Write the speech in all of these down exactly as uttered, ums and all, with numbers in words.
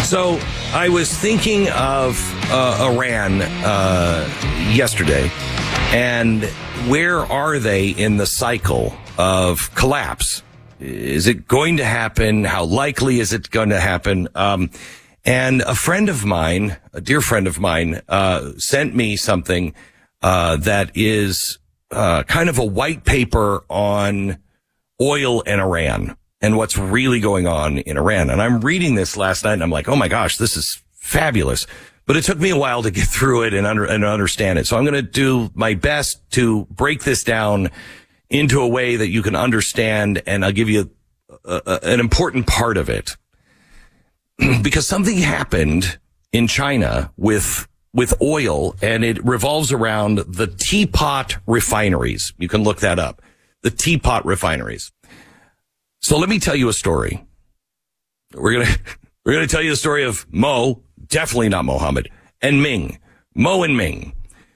So I was thinking of uh, Iran uh, yesterday, and where are they in the cycle of collapse? Is it going to happen? How likely is it going to happen? Um, and a friend of mine, a dear friend of mine, uh, sent me something uh, that is uh, kind of a white paper on oil and Iran and what's really going on in Iran. And I'm reading this last night and I'm like, oh my gosh, this is fabulous. But it took me a while to get through it and, under, and understand it. So I'm going to do my best to break this down into a way that you can understand, and I'll give you a, a, an important part of it. Because something happened in China with with oil, and it revolves around the teapot refineries. You can look that up. The teapot refineries. So let me tell you a story. We're going to we're going to tell you the story of Mo, definitely not Mohammed, and Ming. Mo and Ming.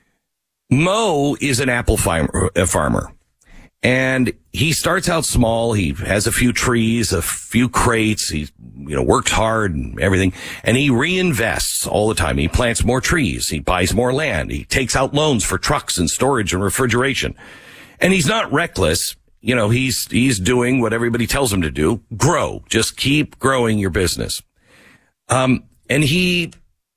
Mo is an apple farmer, a farmer. And he starts out small. He has a few trees, a few crates. He, you know, works hard and everything. And he reinvests all the time. He plants more trees. He buys more land. He takes out loans for trucks and storage and refrigeration. And he's not reckless. You know, he's, he's doing what everybody tells him to do. Grow. Just keep growing your business. Um, and he,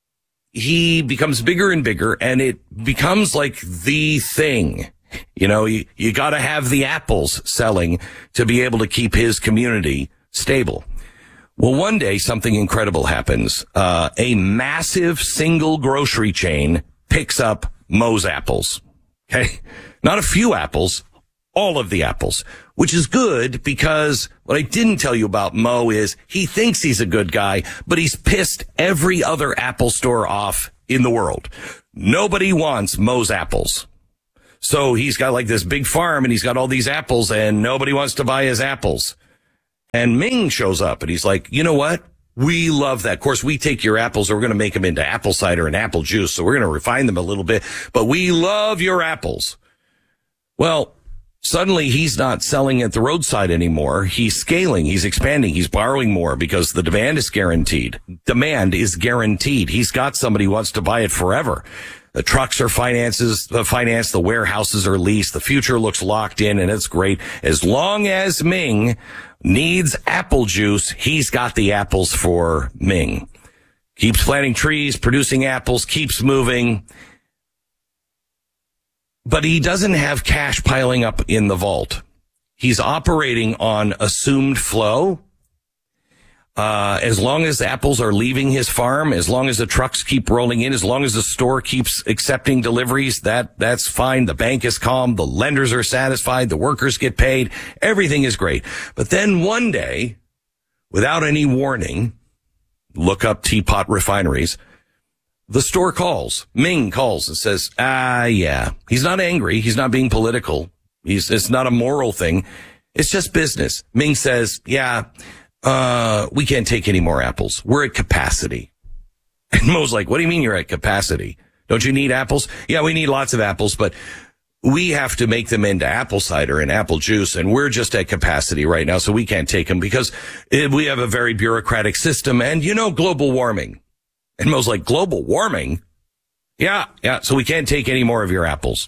he becomes bigger and bigger, and it becomes like the thing. You know, you, you got to have the apples selling to be able to keep his community stable. Well, one day something incredible happens. Uh, a massive single grocery chain picks up Mo's apples. Okay. Not a few apples, all of the apples, which is good, because what I didn't tell you about Mo is he thinks he's a good guy, but he's pissed every other Apple store off in the world. Nobody wants Mo's apples. So he's got like this big farm and he's got all these apples and nobody wants to buy his apples. And Ming shows up and he's like, you know what? We love that. Of course, we take your apples and we're going to make them into apple cider and apple juice. So we're going to refine them a little bit, but we love your apples. Well, suddenly he's not selling at the roadside anymore. He's scaling. He's expanding. He's borrowing more because the demand is guaranteed. Demand is guaranteed. He's got somebody who wants to buy it forever. The trucks are finances, the finance, the warehouses are leased. The future looks locked in, and it's great. As long as Ming needs apple juice, he's got the apples for Ming. Keeps planting trees, producing apples, keeps moving. But he doesn't have cash piling up in the vault. He's operating on assumed flow. Uh, as long as the apples are leaving his farm, as long as the trucks keep rolling in, as long as the store keeps accepting deliveries, that, that's fine. The bank is calm. The lenders are satisfied. The workers get paid. Everything is great. But then one day, without any warning, look up Teapot Refineries, the store calls. Ming calls and says, ah, yeah. He's not angry. He's not being political. He's, it's not a moral thing. It's just business. Ming says, yeah, Uh, we can't take any more apples. We're at capacity. And Mo's like, what do you mean you're at capacity? Don't you need apples? Yeah, we need lots of apples, but we have to make them into apple cider and apple juice, and we're just at capacity right now, so we can't take them because it, we have a very bureaucratic system, and you know, global warming. And Mo's like, global warming? Yeah, yeah, so we can't take any more of your apples.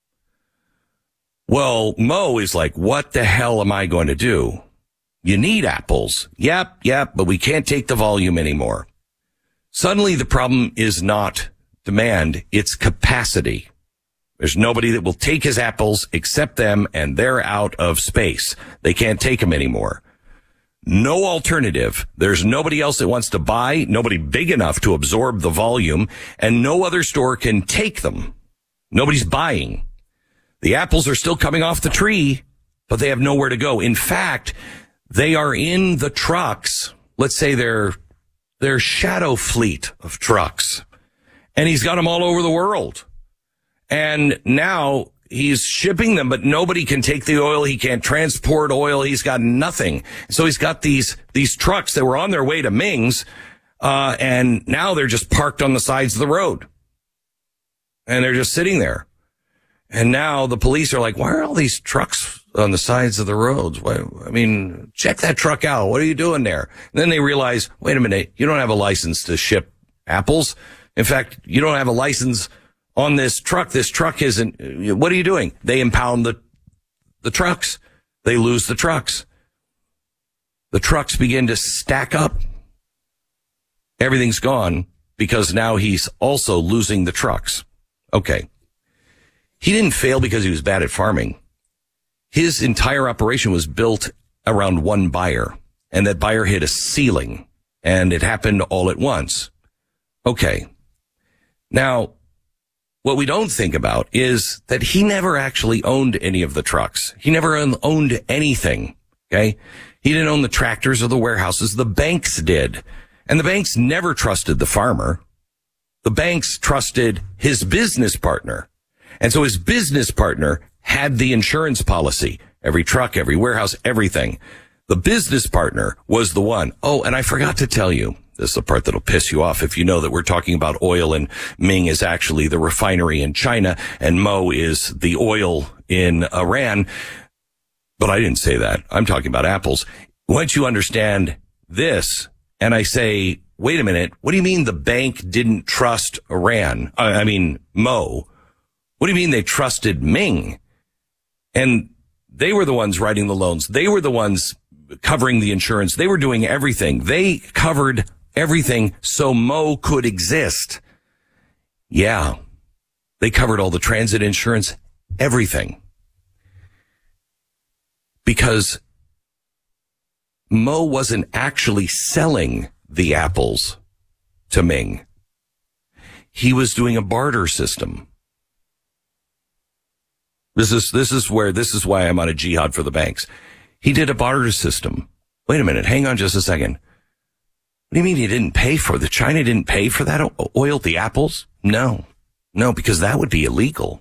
Well, Mo is like, what the hell am I going to do? You need apples. Yep, yep, but we can't take the volume anymore. Suddenly the problem is not demand, it's capacity. There's nobody that will take his apples except them, and they're out of space. They can't take them anymore. No alternative. There's nobody else that wants to buy, nobody big enough to absorb the volume, and no other store can take them. Nobody's buying. The apples are still coming off the tree, but they have nowhere to go. In fact, they are in the trucks. Let's say they're, they're shadow fleet of trucks. And he's got them all over the world. And now he's shipping them, but nobody can take the oil. He can't transport oil. He's got nothing. So he's got these, these trucks that were on their way to Ming's. Uh, and now they're just parked on the sides of the road. And they're just sitting there. And now the police are like, why are all these trucks on the sides of the roads? Why, I mean, check that truck out. What are you doing there? And then they realize, wait a minute, you don't have a license to ship apples. In fact, you don't have a license on this truck. This truck isn't, what are you doing? They impound the, the trucks. They lose the trucks. The trucks begin to stack up. Everything's gone because now he's also losing the trucks. Okay. He didn't fail because he was bad at farming. His entire operation was built around one buyer, and that buyer hit a ceiling, and it happened all at once. Okay. Now, what we don't think about is that he never actually owned any of the trucks. He never owned anything. Okay. He didn't own the tractors or the warehouses. The banks did. And the banks never trusted the farmer. The banks trusted his business partner. And so his business partner had the insurance policy, every truck, every warehouse, everything. The business partner was the one. Oh, and I forgot to tell you, this is the part that'll piss you off if you know that we're talking about oil and Ming is actually the refinery in China and Mo is the oil in Iran. But I didn't say that. I'm talking about apples. Once you understand this, and I say, wait a minute, what do you mean the bank didn't trust Iran? I mean, Mo. What do you mean they trusted Ming? And they were the ones writing the loans. They were the ones covering the insurance. They were doing everything. They covered everything so Mo could exist. Yeah. They covered all the transit insurance, everything. Because Mo wasn't actually selling the apples to Ming. He was doing a barter system. This is, this is where, this is why I'm on a jihad for the banks. He did a barter system. Wait a minute. Hang on just a second. What do you mean he didn't pay for the China didn't pay for that oil, the apples? No, no, because that would be illegal.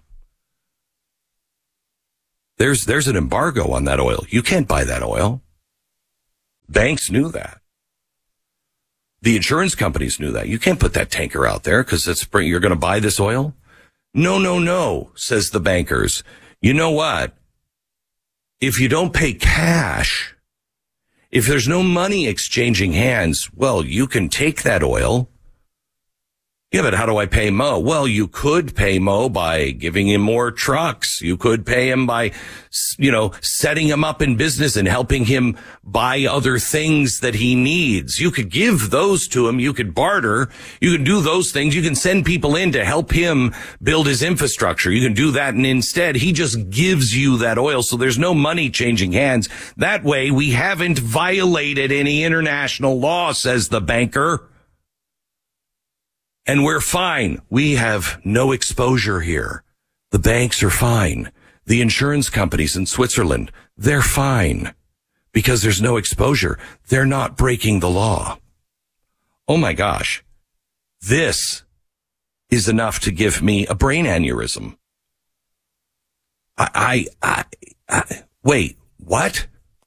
There's, there's an embargo on that oil. You can't buy that oil. Banks knew that. The insurance companies knew that. You can't put that tanker out there because it's, you're going to buy this oil. No, no, no, says the bankers. You know what? If you don't pay cash, if there's no money exchanging hands, well, you can take that oil. Yeah, but how do I pay Mo? Well, you could pay Mo by giving him more trucks. You could pay him by, you know, setting him up in business and helping him buy other things that he needs. You could give those to him. You could barter. You can do those things. You can send people in to help him build his infrastructure. You can do that. And instead, he just gives you that oil. So there's no money changing hands. That way, we haven't violated any international law, says the banker. And we're fine. We have no exposure here. The banks are fine. The insurance companies in Switzerland, they're fine because there's no exposure. They're not breaking the law. Oh my gosh. This is enough to give me a brain aneurysm. I, I, I, I wait, what?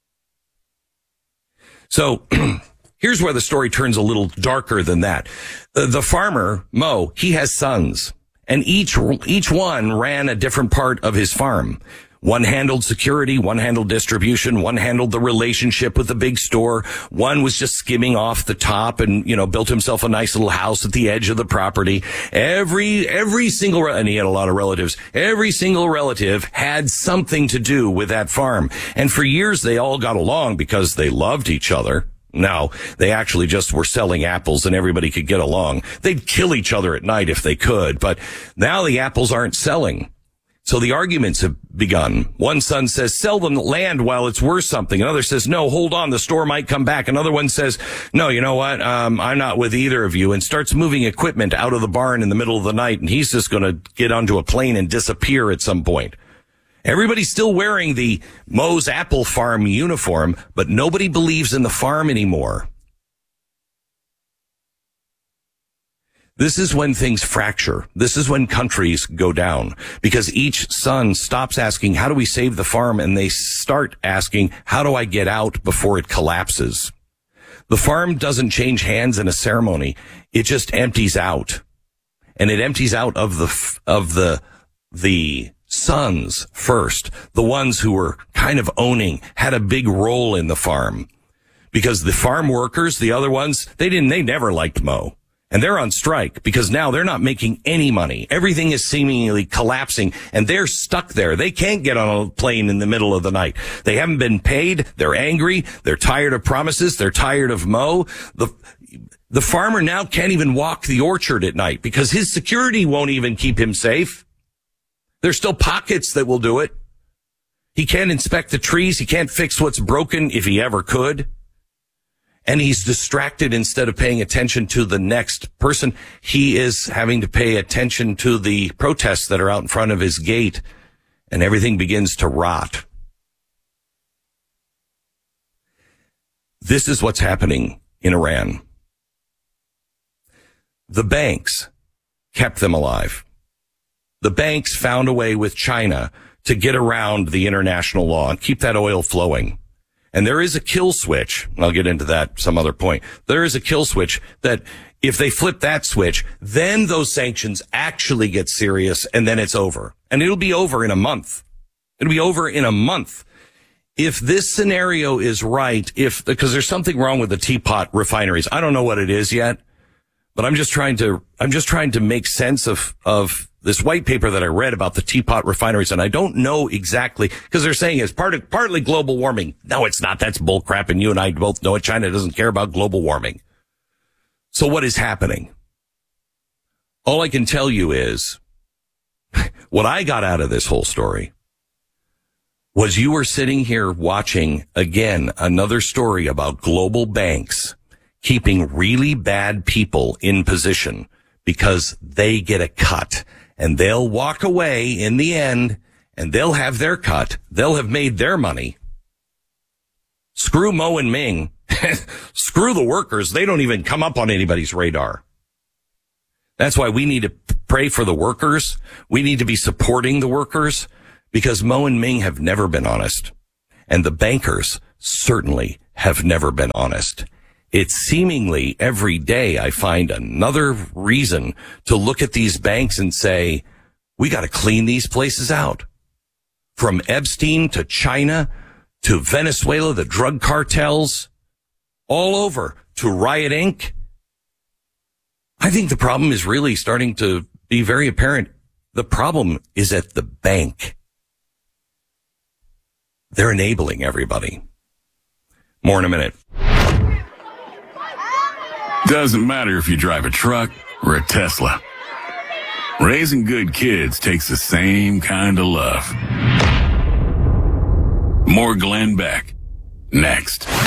So, here's where the story turns a little darker than that. The, the farmer, Mo, he has sons, and each each one ran a different part of his farm. One handled security, one handled distribution, one handled the relationship with the big store. One was just skimming off the top and, you know, built himself a nice little house at the edge of the property. Every, every single, and he had a lot of relatives, every single relative had something to do with that farm. And for years they all got along because they loved each other. No, they actually just were selling apples and everybody could get along. They'd kill each other at night if they could, but now the apples aren't selling. So the arguments have begun. One son says, sell the land while it's worth something. Another says, no, hold on, the store might come back. Another one says, no, you know what, um, I'm not with either of you, and starts moving equipment out of the barn in the middle of the night, and he's just going to get onto a plane and disappear at some point. Everybody's still wearing the Mo's Apple Farm uniform, but nobody believes in the farm anymore. This is when things fracture. This is when countries go down, because each son stops asking, how do we save the farm? And they start asking, how do I get out before it collapses? The farm doesn't change hands in a ceremony. It just empties out, and it empties out of the, of the, the, sons first, the ones who were kind of owning, had a big role in the farm. Because the farm workers, the other ones, they didn't, they never liked Mo. And they're on strike because now they're not making any money. Everything is seemingly collapsing and they're stuck there. They can't get on a plane in the middle of the night. They haven't been paid. They're angry. They're tired of promises. They're tired of Mo. The, the farmer now can't even walk the orchard at night because his security won't even keep him safe. There's still pockets that will do it. He can't inspect the trees. He can't fix what's broken if he ever could. And he's distracted instead of paying attention to the next person. He is having to pay attention to the protests that are out in front of his gate, and everything begins to rot. This is what's happening in Iran. The banks kept them alive. The banks found a way with China to get around the international law and keep that oil flowing. And there is a kill switch. I'll get into that some other point. There is a kill switch that if they flip that switch, then those sanctions actually get serious and then it's over. And it'll be over in a month. It'll be over in a month. If this scenario is right, if, because there's something wrong with the teapot refineries. I don't know what it is yet, but I'm just trying to, I'm just trying to make sense of, of this white paper that I read about the teapot refineries, and I don't know exactly, because they're saying it's part of, partly global warming. No, it's not. That's bull crap, and you and I both know it. China doesn't care about global warming. So what is happening? All I can tell you is, what I got out of this whole story was you were sitting here watching, again, another story about global banks keeping really bad people in position because they get a cut. And they'll walk away in the end, and they'll have their cut. They'll have made their money. Screw Mo and Ming. Screw the workers. They don't even come up on anybody's radar. That's why we need to pray for the workers. We need to be supporting the workers because Mo and Ming have never been honest. And the bankers certainly have never been honest. It's seemingly every day I find another reason to look at these banks and say, we got to clean these places out. From Epstein to China to Venezuela, the drug cartels, all over to Riot Incorporated. I think the problem is really starting to be very apparent. The problem is at the bank. They're enabling everybody. More in a minute. Doesn't matter if you drive a truck or a Tesla. Raising good kids takes the same kind of love. More Glenn Beck, next.